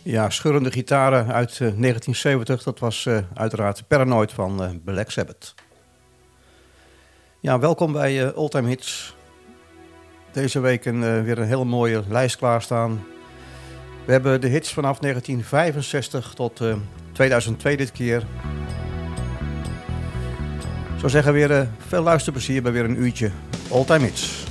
Ja, schurrende gitaren uit 1970. Dat was uiteraard Paranoid van Black Sabbath. Ja, welkom bij Oldtime Hits. Deze week weer een hele mooie lijst klaarstaan. We hebben de hits vanaf 1965 tot 2002 dit keer. Ik zou zeggen weer veel luisterplezier bij weer een uurtje Oldtime Hits.